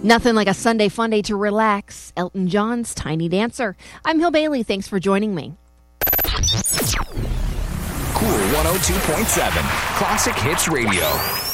Nothing like a Sunday fun day to relax. Elton John's Tiny Dancer. I'm Hill Bailey. Thanks for joining me. Cool 102.7 Classic Hits Radio.